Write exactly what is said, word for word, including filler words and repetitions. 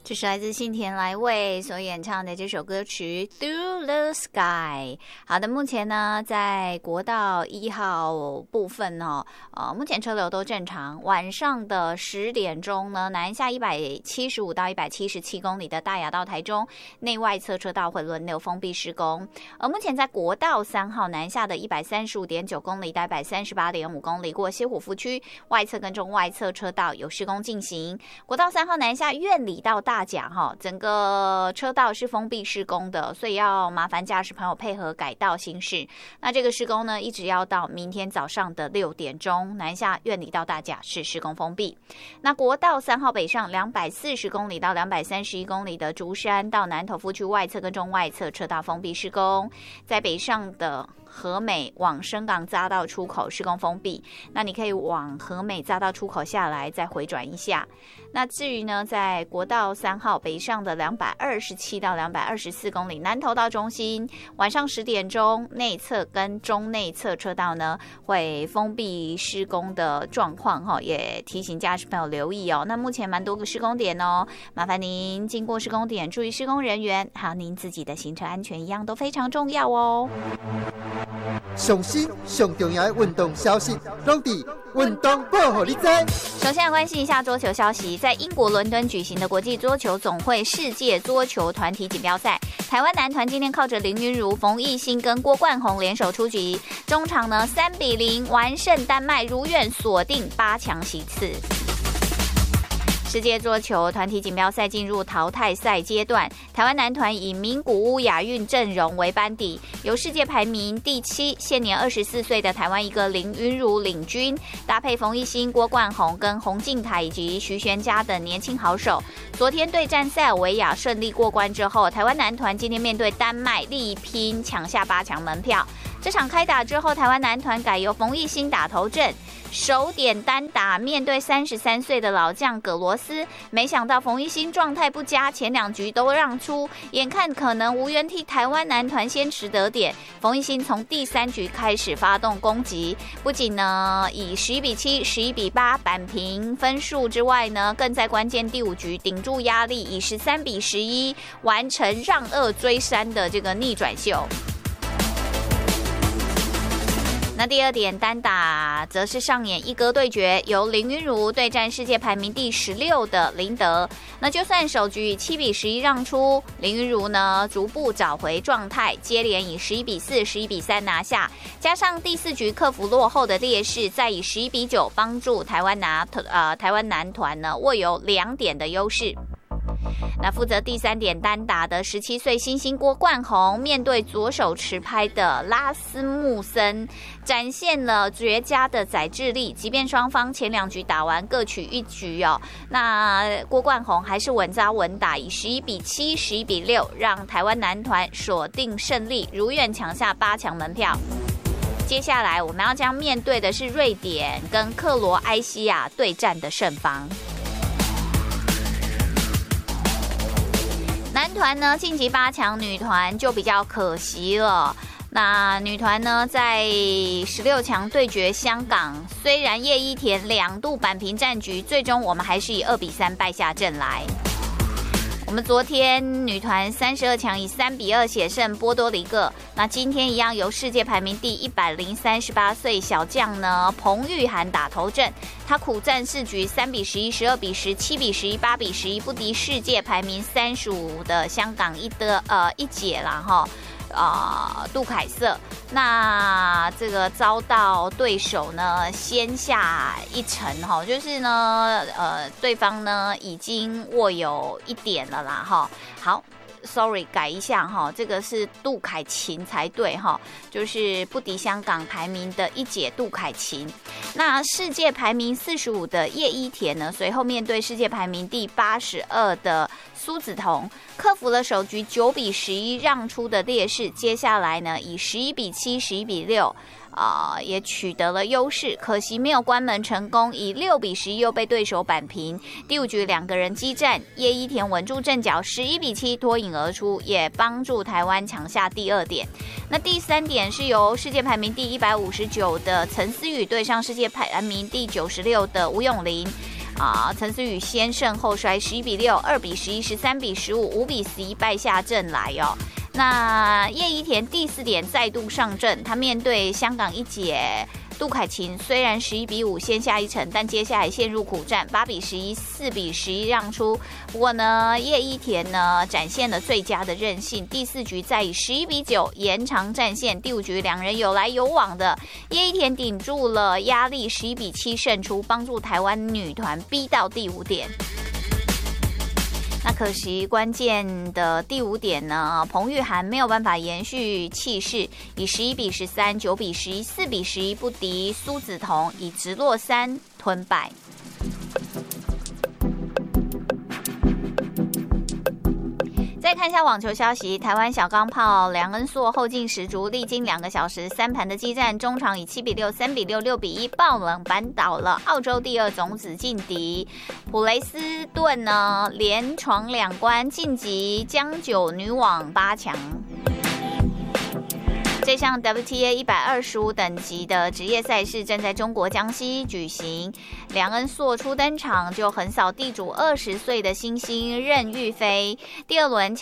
这是来自信田来未所演唱的这首歌曲 Through the Sky。 好的，目前呢在国道一号部分呢、哦呃，目前车流都正常。晚上的十点钟呢，南下一百七十五到一百七十七公里的大雅到台中内外侧车道会轮流封闭施工。而目前在国道三号南下的一百三十五点九公里到一百三十八点五公里过西湖福区外侧跟中外侧车道有施工进行。国道三号南下苑里到大甲哈，整个车道是封闭施工的，所以要麻烦驾驶朋友配合改道行驶。那这个施工呢，一直要到明天早上的六点钟，南下苑里到大甲是施工封闭。那国道三号北上两百四十公里到两百三十一公里的竹山到南投夫区外侧跟中外侧车道封闭施工，在北上的和美往深港匝道出口施工封闭，那你可以往和美匝道出口下来再回转一下。那至于呢，在国道三号北上的两百二十七到两百二十四公里南投到中心，晚上十点钟内侧跟中内侧车道呢会封闭施工的状况哈，也提醒驾驶朋友留意哦。那目前蛮多个施工点哦，麻烦您经过施工点注意施工人员还有您自己的行车安全一样都非常重要哦。 上新上重要的运动消息，拢伫运动报互你知。 首先来关心一下桌球消息，在英国伦敦举行的国际桌球总会世界桌球团体锦标赛，台湾男团今天靠着林昀儒、冯艺兴跟郭冠宏联手出局，中场呢三比零完胜丹麦，如愿锁定八强席次。世界桌球团体锦标赛进入淘汰赛阶段，台湾男团以名古屋亚运阵容为班底，由世界排名第七、现年二十四岁的台湾一个林昀儒领军，搭配冯艺兴、郭冠宏跟洪敬凯以及徐玄佳等年轻好手。昨天对战塞尔维亚顺利过关之后，台湾男团今天面对丹麦力拼抢下八强门票。这场开打之后，台湾男团改由冯艺兴打头阵，首点单打面对三十三岁的老将葛罗斯，没想到冯艺兴状态不佳，前两局都让出，眼看可能无缘替台湾男团先持得点。冯艺兴从第三局开始发动攻击，不仅呢以十一比七、十一比八扳平分数之外呢，更在关键第五局顶住压力，以十三比十一完成让二追三的这个逆转秀。那第二点单打则是上演一哥对决，由林昀儒对战世界排名第十六的林德。那就算首局以七比十一让出，林昀儒呢逐步找回状态，接连以十一比四、十一比三拿下，加上第四局克服落后的劣势，再以十一比九帮助台湾拿呃台湾男团呢握有两点的优势。那负责第三点单打的十七岁新星郭冠宏，面对左手持拍的拉斯穆森，展现了绝佳的宰制力。即便双方前两局打完各取一局哦，那郭冠宏还是稳扎稳打，以十一比七、十一比六让台湾男团锁定胜利，如愿抢下八强门票。接下来我们要将面对的是瑞典跟克罗埃西亚对战的胜方。男团呢晋级八强，女团就比较可惜了。那女团呢在十六强对决香港，虽然叶一田两度扳平战局，最终我们还是以二比三败下阵来。我们昨天女团三十二强以三比二险胜波多黎各，那今天一样由世界排名第一百零三十八岁小将呢彭玉涵打头阵，他苦战四局，三比十一、十二比十、七比十一、八比十一，不敌世界排名三十五的香港一的呃一姐啦哈。呃，杜凯瑟，那这个遭到对手呢先下一城哈，就是呢，呃，对方呢已经握有一点了啦哈。好 ，sorry， 改一下哈，这个是杜凯琴才对哈，就是不敌香港排名的一姐杜凯琴。那世界排名四十五的叶一田呢，随后面对世界排名第八十二的苏子彤，克服了首局九比十一让出的劣势，接下来呢以十一比七、十一比六。呃，也取得了优势，可惜没有关门成功，以六比十一又被对手扳平。第五局两个人激战，叶一田稳住阵脚，十一比七脱颖而出，也帮助台湾抢下第二点。那第三点是由世界排名第一百五十九的陈思宇对上世界排名第九十六的吴永麟。 啊，陈思宇先胜后衰，十一比六、二比十一、十三比十五、五比十一败下阵来哦。那叶一田第四点再度上阵，他面对香港一姐杜凯琴，虽然十一比五先下一城，但接下来陷入苦战，八比十一、四比十一让出。不过呢，叶一田呢展现了最佳的韧性，第四局再以十一比九延长战线，第五局两人有来有往的，叶一田顶住了压力，十一比七胜出，帮助台湾女团逼到第五点。那可惜关键的第五点呢，彭玉涵没有办法延续气势，以十一比十三、九比十一、四比十一不敌苏子彤，以直落三吞败。再看一下网球消息，台湾小钢炮梁恩硕后劲十足，历经两个小时三盘的激战，中场以七比六、三比六、六比一爆冷扳倒了澳洲第二种子劲敌普雷斯顿呢，连闯两关晋级江九女网八强。这项 W T A 一百二十五等级的职业赛事正在中国江西举行，梁恩硕初登场就横扫地主二十岁的新星任玉飞，第二轮